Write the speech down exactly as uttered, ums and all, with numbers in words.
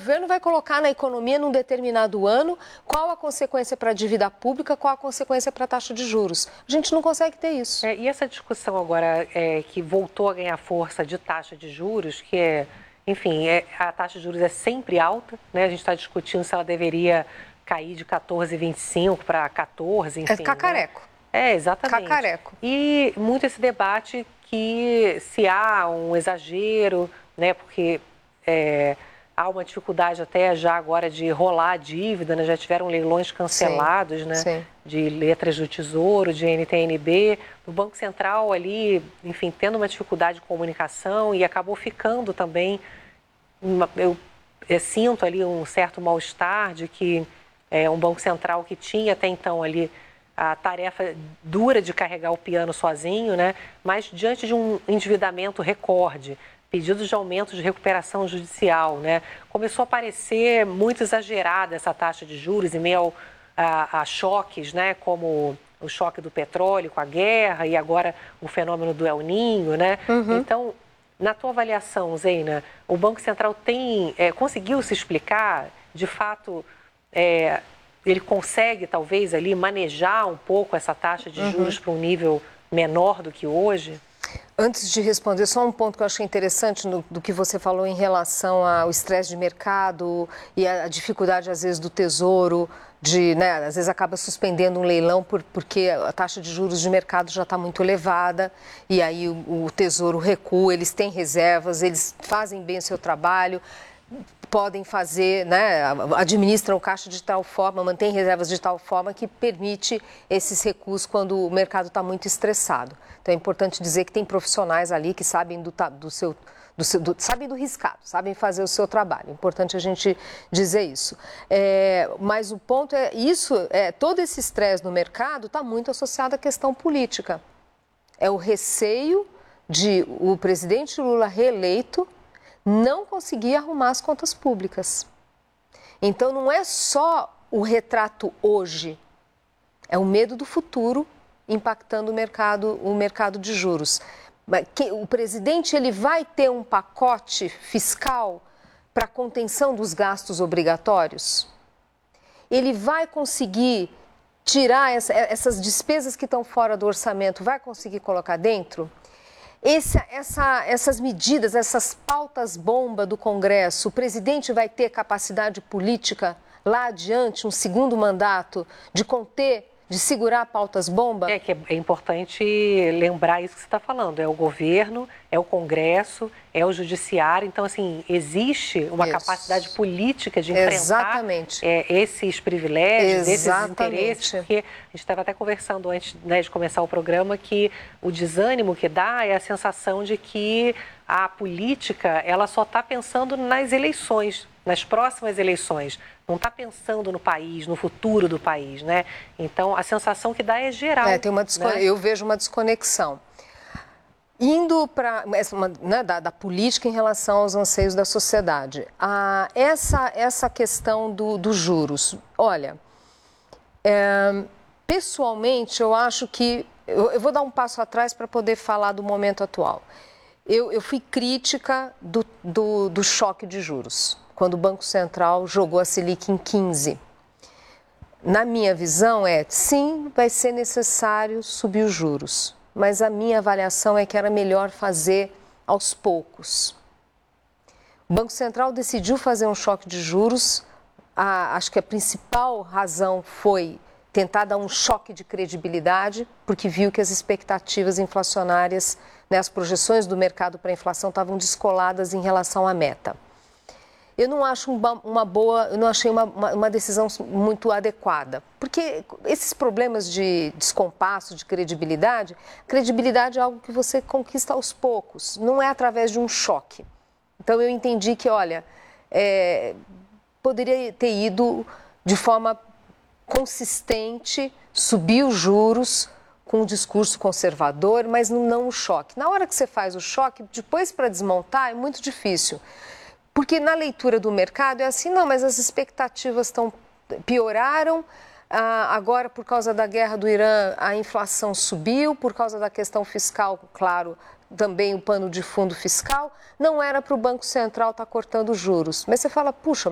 governo vai colocar na economia num determinado ano, qual a consequência para a dívida pública, qual a consequência para a taxa de juros. A gente não consegue ter isso. É, e essa discussão agora é, que voltou a ganhar força de taxa de juros, que é, enfim, é, a taxa de juros é sempre alta, né? A gente está discutindo se ela deveria cair de quatorze vírgula vinte e cinco para quatorze, enfim. É cacareco. Né? É, exatamente. Cacareco. E muito esse debate que se há um exagero, né? Porque é, há uma dificuldade até já agora de rolar a dívida, né? Já tiveram leilões cancelados, sim, né? Sim. De letras do Tesouro, de N T N B, o Banco Central ali, enfim, tendo uma dificuldade de comunicação e acabou ficando também, uma, eu, eu sinto ali um certo mal-estar de que é, um Banco Central que tinha até então ali a tarefa dura de carregar o piano sozinho, né? Mas diante de um endividamento recorde, pedidos de aumento de recuperação judicial, né? Começou a parecer muito exagerada essa taxa de juros em meio a, a choques, né? Como o choque do petróleo com a guerra e agora o fenômeno do El Niño, né? Uhum. Então, na tua avaliação, Zeina, o Banco Central tem é, conseguiu se explicar, de fato, é, ele consegue talvez ali manejar um pouco essa taxa de juros uhum. para um nível menor do que hoje? Antes de responder, só um ponto que eu achei interessante no, do que você falou em relação ao estresse de mercado e a, a dificuldade, às vezes, do Tesouro, de, né, às vezes acaba suspendendo um leilão por, porque a taxa de juros de mercado já está muito elevada e aí o, o Tesouro recua, eles têm reservas, eles fazem bem o seu trabalho, podem fazer, né, administram o caixa de tal forma, mantêm reservas de tal forma que permite esses recursos quando o mercado está muito estressado. Então é importante dizer que tem profissionais ali que sabem do, do seu, do seu do, sabem do riscado, sabem fazer o seu trabalho. É importante a gente dizer isso. É, mas o ponto é isso, é, todo esse estresse no mercado está muito associado à questão política. É o receio de o presidente Lula reeleito não conseguir arrumar as contas públicas. Então, não é só o retrato hoje, é o medo do futuro impactando o mercado, o mercado de juros. O presidente ele vai ter um pacote fiscal para contenção dos gastos obrigatórios? Ele vai conseguir tirar essa, essas despesas que estão fora do orçamento, vai conseguir colocar dentro? Esse, essa, essas medidas, essas pautas-bomba do Congresso, o presidente vai ter capacidade política lá adiante, um segundo mandato, de conter, de segurar pautas-bomba? É que é importante lembrar isso que você está falando. É o governo, é o Congresso, é o judiciário. Então, assim, existe uma isso. capacidade política de enfrentar Exatamente. É, esses privilégios, Exatamente. esses interesses. Porque a gente estava até conversando antes, né, de começar o programa que o desânimo que dá é a sensação de que a política ela só está pensando nas eleições, nas próximas eleições. Não está pensando no país, no futuro do país, né? Então, a sensação que dá é geral. É, tem uma descone... né? Eu vejo uma desconexão. Indo para né, da, da política em relação aos anseios da sociedade. Ah, essa, essa questão do, dos juros. Olha, é, pessoalmente, eu acho que... Eu, eu vou dar um passo atrás para poder falar do momento atual. Eu, eu fui crítica do, do, do choque de juros, quando o Banco Central jogou a Selic em quinze. Na minha visão é, sim, vai ser necessário subir os juros, mas a minha avaliação é que era melhor fazer aos poucos. O Banco Central decidiu fazer um choque de juros, a, acho que a principal razão foi tentar dar um choque de credibilidade, porque viu que as expectativas inflacionárias, né, as projeções do mercado para a inflação estavam descoladas em relação à meta. Eu não acho uma, uma boa, eu não achei uma, uma, uma decisão muito adequada, porque esses problemas de descompasso, de credibilidade, credibilidade é algo que você conquista aos poucos, não é através de um choque. Então eu entendi que, olha, é, poderia ter ido de forma consistente, subir os juros com um discurso conservador, mas não o choque. Na hora que você faz o choque, depois para desmontar é muito difícil. Porque na leitura do mercado é assim, não, mas as expectativas estão, pioraram, ah, agora por causa da guerra do Irã a inflação subiu, por causa da questão fiscal, claro, também o pano de fundo fiscal, não era para o Banco Central estar cortando juros. Mas você fala, puxa,